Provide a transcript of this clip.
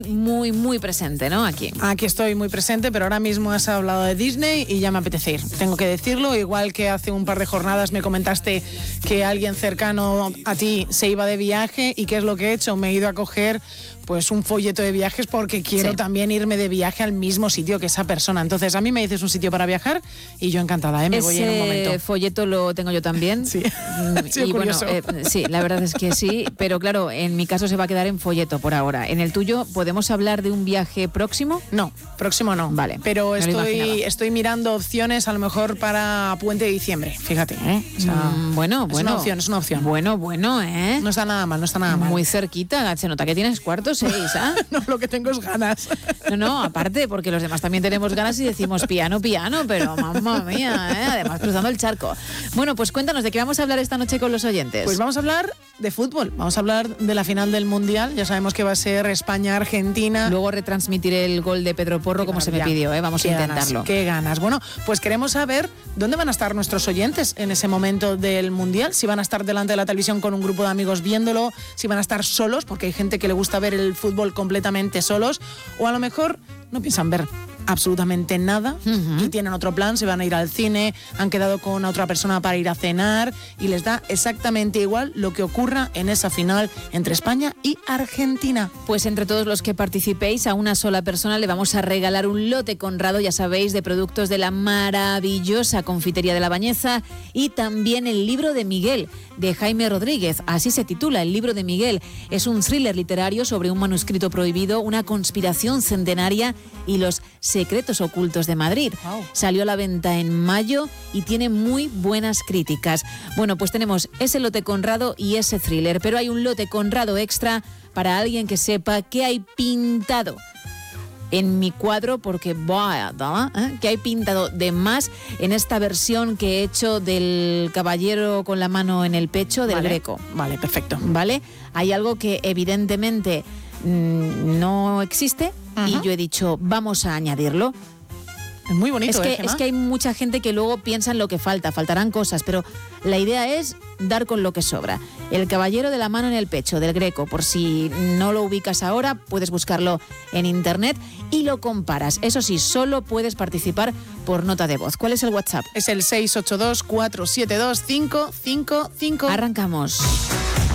muy, muy presente, ¿no? Aquí estoy muy presente, pero ahora mismo has hablado de Disney y ya me apetece ir. Tengo que decirlo, igual que hace un par de jornadas me comentaste que alguien cercano a ti se iba de viaje, y ¿qué es lo que he hecho? Me he ido a coger pues un folleto de viajes porque quiero también irme de viaje al mismo sitio que esa persona. Entonces a mí me dices un sitio para viajar y yo encantada, me voy en un momento. Ese folleto lo tengo yo también. Sí, y bueno, sí, la verdad es que sí, pero claro, en mi caso se va a quedar en folleto por ahora. En el tuyo, ¿podemos hablar de un viaje próximo? No, próximo no. Vale. Pero estoy mirando opciones a lo mejor para puente de diciembre, fíjate, ¿eh? O sea, es una opción. Bueno, ¿eh? No está nada mal. Muy cerquita, se nota que tienes cuarto 6, ¿ah? No, lo que tengo es ganas. No, aparte, porque los demás también tenemos ganas y decimos piano, pero mamma mía, ¿eh? Además cruzando el charco. Bueno, pues cuéntanos, ¿de qué vamos a hablar esta noche con los oyentes? Pues vamos a hablar de fútbol, vamos a hablar de la final del Mundial, ya sabemos que va a ser España-Argentina. Luego retransmitiré el gol de Pedro Porro como se me pidió, ¿eh? Vamos a intentarlo. Qué ganas. Bueno, pues queremos saber dónde van a estar nuestros oyentes en ese momento del Mundial, si van a estar delante de la televisión con un grupo de amigos viéndolo, si van a estar solos, porque hay gente que le gusta ver el fútbol completamente solos, o a lo mejor no piensan ver absolutamente nada y tienen otro plan, se van a ir al cine, han quedado con otra persona para ir a cenar y les da exactamente igual lo que ocurra en esa final entre España y Argentina. Pues entre todos los que participéis, a una sola persona le vamos a regalar un lote Conrado, ya sabéis, de productos de la maravillosa Confitería de la Bañeza, y también el libro de Miguel, de Jaime Rodríguez. Así se titula, El libro de Miguel. Es un thriller literario sobre un manuscrito prohibido, una conspiración centenaria y los secretos ocultos de Madrid. Wow. Salió a la venta en mayo y tiene muy buenas críticas. Bueno, pues tenemos ese lote Conrado y ese thriller, pero hay un lote Conrado extra para alguien que sepa qué hay pintado en mi cuadro, porque que hay pintado de más en esta versión que he hecho del caballero con la mano en el pecho del Greco. Vale, perfecto. ¿Vale? Hay algo que evidentemente no existe y yo he dicho, vamos a añadirlo. Es muy bonito, es que hay mucha gente que luego piensa en lo que faltarán cosas, pero la idea es dar con lo que sobra. El caballero de la mano en el pecho del Greco, por si no lo ubicas ahora, puedes buscarlo en internet y lo comparas. Eso sí, solo puedes participar por nota de voz. ¿Cuál es el WhatsApp? Es el 682-472-555. Arrancamos.